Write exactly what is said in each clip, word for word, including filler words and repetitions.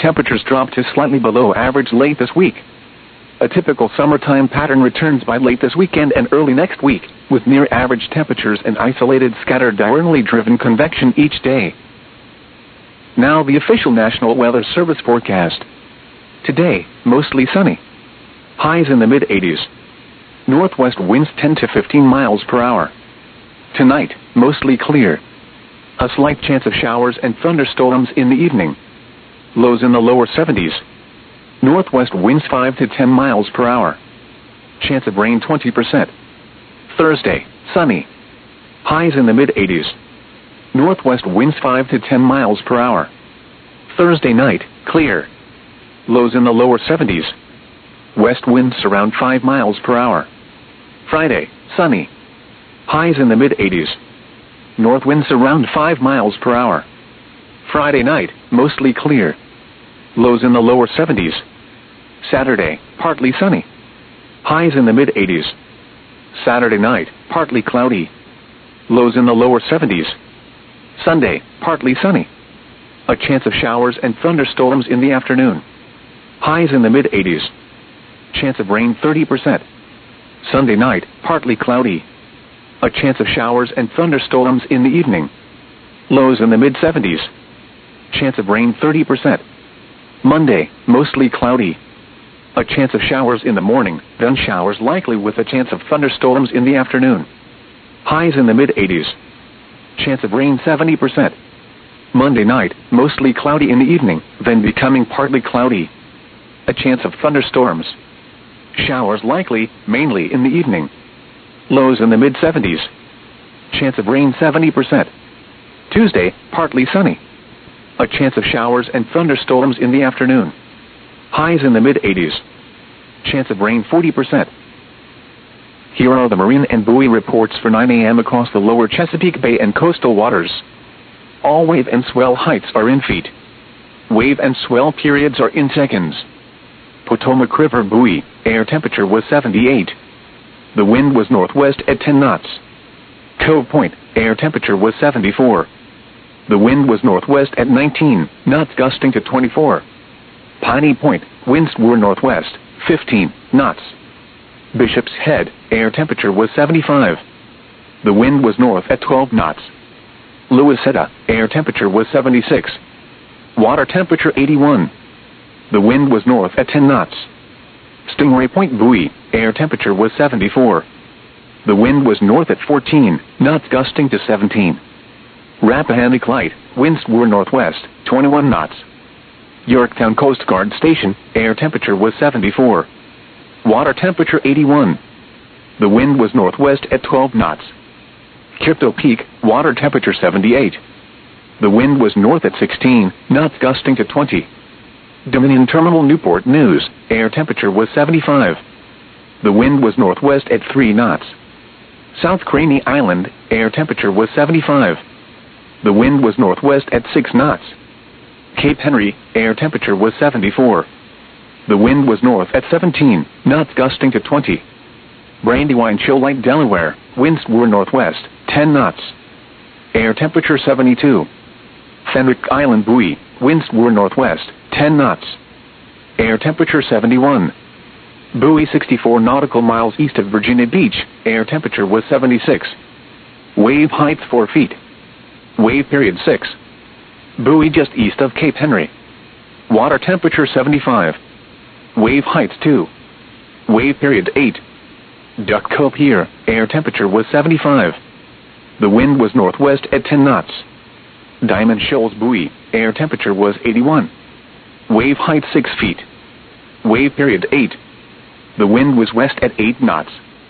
temperatures drop to slightly below average late this week. A typical summertime pattern returns by late this weekend and early next week, with near-average temperatures and isolated scattered diurnally driven convection each day. Now the official National Weather Service forecast. Today, mostly sunny. Highs in the mid eighties. Northwest winds ten to fifteen miles per hour. Tonight, mostly clear. A slight chance of showers and thunderstorms in the evening. Lows in the lower seventies. Northwest winds five to ten miles per hour. Chance of rain twenty percent. Thursday, sunny. Highs in the mid eighties. Northwest winds five to ten miles per hour. Thursday night, clear. Lows in the lower seventies. West winds around five miles per hour. Friday, sunny. Highs in the mid eighties. North winds around five miles per hour. Friday night, mostly clear. Lows in the lower seventies. Saturday, partly sunny. Highs in the mid eighties. Saturday night, partly cloudy. Lows in the lower seventies. Sunday, partly sunny. A chance of showers and thunderstorms in the afternoon. Highs in the mid eighties. Chance of rain thirty percent. Sunday night, partly cloudy. A chance of showers and thunderstorms in the evening. Lows in the mid seventies. Chance of rain thirty percent. Monday, mostly cloudy. A chance of showers in the morning, then showers likely with a chance of thunderstorms in the afternoon. Highs in the mid eighties. Chance of rain seventy percent. Monday night, mostly cloudy in the evening, then becoming partly cloudy. A chance of thunderstorms. Showers likely, mainly in the evening. Lows in the mid seventies. Chance of rain seventy percent. Tuesday, partly sunny. A chance of showers and thunderstorms in the afternoon. Highs in the mid eighties. Chance of rain forty percent. Here are the marine and buoy reports for nine a m across the lower Chesapeake Bay and coastal waters. All wave and swell heights are in feet. Wave and swell periods are in seconds. Potomac River buoy, air temperature was seventy-eight. The wind was northwest at ten knots. Cove Point, air temperature was seventy-four. The wind was northwest at nineteen knots, gusting to twenty-four. Piney Point, winds were northwest, fifteen knots. Bishop's Head, air temperature was seventy-five. The wind was north at twelve knots. Louisetta, air temperature was seventy-six. Water temperature eighty-one. The wind was north at ten knots. Stingray Point buoy, air temperature was seventy-four. The wind was north at fourteen knots, gusting to seventeen. Rappahannock Light, winds were northwest, twenty-one knots. Yorktown Coast Guard Station, air temperature was seventy-four. Water temperature eighty-one. The wind was northwest at twelve knots. Crypto Peak, water temperature seventy-eight. The wind was north at sixteen knots, gusting to twenty. Dominion Terminal Newport News, air temperature was seventy-five. The wind was northwest at three knots. South Craney Island, air temperature was seventy-five. The wind was northwest at six knots. Cape Henry, air temperature was seventy-four. The wind was north at seventeen knots, gusting to twenty. Brandywine Shoal Lake, Delaware, winds were northwest, ten knots. Air temperature seventy-two. Fenwick Island buoy, winds were northwest, ten knots. Air temperature seventy-one. Buoy sixty-four nautical miles east of Virginia Beach, air temperature was seventy-six. Wave height four feet. Wave period six. Buoy just east of Cape Henry. Water temperature seventy-five. Wave height two. Wave period eight. Duck Cove Pier, air temperature was seventy-five. The wind was northwest at ten knots. Diamond Shoals buoy, air temperature was eighty-one. Wave height six feet. Wave period eight. The wind was west at eight knots.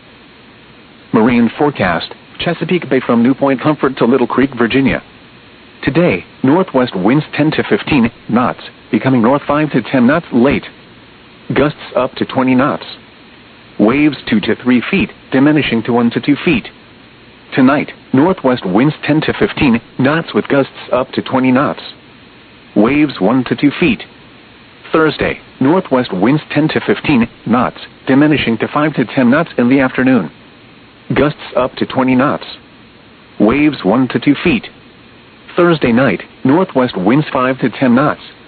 Marine forecast, Chesapeake Bay from New Point Comfort to Little Creek, Virginia. Today, northwest winds ten to fifteen knots, becoming north five to ten knots late. Gusts up to twenty knots. Waves two to three feet, diminishing to one to two feet. Tonight, northwest winds ten to fifteen knots with gusts up to twenty knots. Waves one to two feet. Thursday, northwest winds ten to fifteen knots, diminishing to five to ten knots in the afternoon. Gusts up to twenty knots. Waves one to two feet. Thursday night, northwest winds five to ten knots.